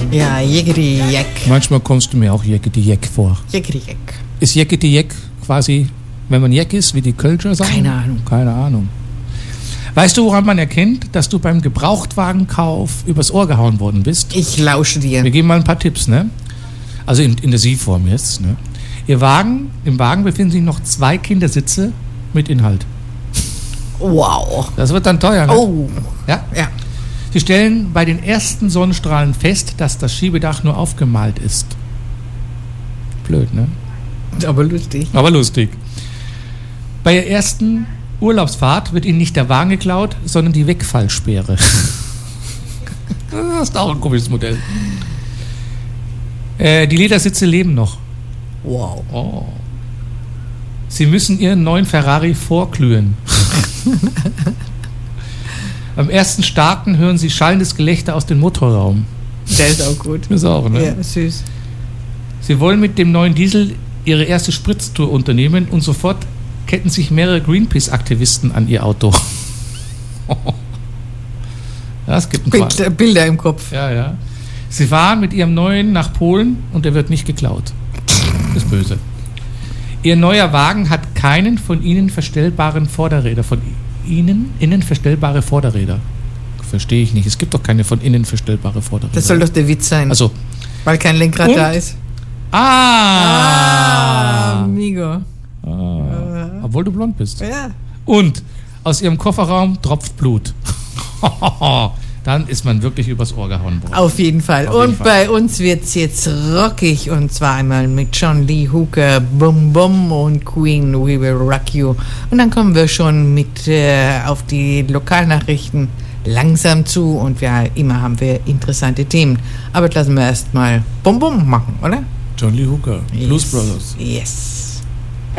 Ja, Jeckety-Jeck. Manchmal kommst du mir auch Jeckety-Jeck vor. Jeckety-Jeck. Ist Jeckety-Jeck quasi, wenn man Jeck ist, wie die Kölscher sagen? Keine Ahnung. Weißt du, woran man erkennt, dass du beim Gebrauchtwagenkauf übers Ohr gehauen worden bist? Ich lausche dir. Wir geben mal ein paar Tipps, ne? Also in der Sie-Form jetzt, ne? Im Wagen befinden sich noch 2 Kindersitze mit Inhalt. Wow. Das wird dann teuer, ne? Oh. Ja? Ja. Sie stellen bei den ersten Sonnenstrahlen fest, dass das Schiebedach nur aufgemalt ist. Blöd, ne? Aber lustig. Aber lustig. Bei der ersten Urlaubsfahrt wird Ihnen nicht der Wagen geklaut, sondern die Wegfallsperre. Das ist auch ein komisches Modell. Die Ledersitze leben noch. Wow. Oh. Sie müssen Ihren neuen Ferrari vorglühen. Beim ersten Starten hören Sie schallendes Gelächter aus dem Motorraum. Der ist auch gut. Ist auch, ne? Ja, süß. Sie wollen mit dem neuen Diesel Ihre erste Spritztour unternehmen und sofort ketten sich mehrere Greenpeace-Aktivisten an Ihr Auto. Ja, es gibt ein paar Bilder im Kopf. Ja, ja. Sie fahren mit Ihrem neuen nach Polen und der wird nicht geklaut. Das ist böse. Ihr neuer Wagen hat keinen von Ihnen verstellbaren Vorderräder. Von Ihnen innen verstellbare Vorderräder. Verstehe ich nicht. Es gibt doch keine von innen verstellbare Vorderräder. Das soll doch der Witz sein. Also. Weil kein Lenkrad da ist. Amigo. Obwohl du blond bist. Ja. Und aus Ihrem Kofferraum tropft Blut. Dann ist man wirklich übers Ohr gehauen worden. Auf jeden Fall. Bei uns wird es jetzt rockig und zwar einmal mit John Lee Hooker, Bum Bum und Queen, We Will Rock You. Und dann kommen wir schon mit auf die Lokalnachrichten langsam zu und immer haben wir interessante Themen. Aber lassen wir erstmal Bum Bum machen, oder? John Lee Hooker, Yes. Blues Brothers. Yes.